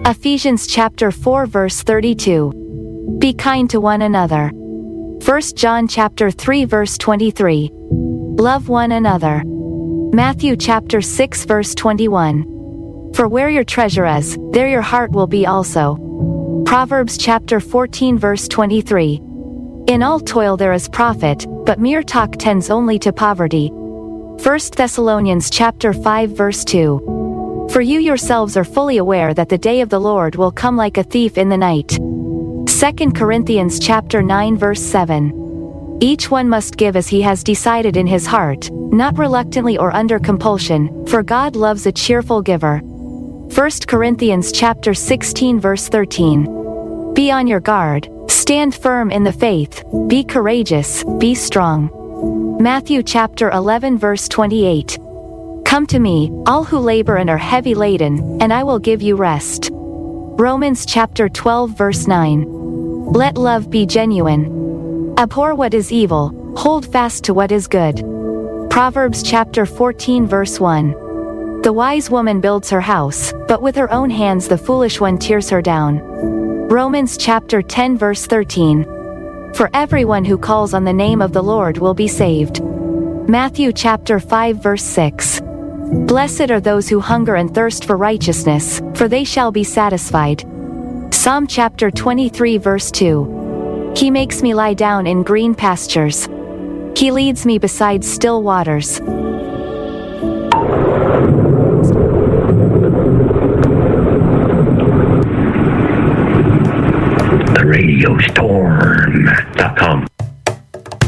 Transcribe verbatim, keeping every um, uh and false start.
Ephesians chapter four verse thirty-two. Be kind to one another. First John chapter three verse twenty-three. Love one another. Matthew chapter six verse twenty-one. For where your treasure is, there your heart will be also. Proverbs chapter fourteen verse twenty-three. In all toil there is profit, but mere talk tends only to poverty. First Thessalonians chapter five verse two. For you yourselves are fully aware that the day of the Lord will come like a thief in the night. Second Corinthians chapter nine verse seven. Each one must give as he has decided in his heart, not reluctantly or under compulsion, for God loves a cheerful giver. First Corinthians chapter sixteen verse thirteen. Be on your guard, stand firm in the faith, be courageous, be strong. Matthew chapter eleven verse twenty-eight. Come to me, all who labor and are heavy laden, and I will give you rest. Romans chapter twelve verse nine. Let love be genuine. Abhor what is evil, hold fast to what is good. Proverbs chapter fourteen verse one. The wise woman builds her house, but with her own hands the foolish one tears her down. Romans chapter ten verse thirteen. For everyone who calls on the name of the Lord will be saved. Matthew chapter five verse six. Blessed are those who hunger and thirst for righteousness, for they shall be satisfied. Psalm chapter twenty-three verse two. He makes me lie down in green pastures. He leads me beside still waters.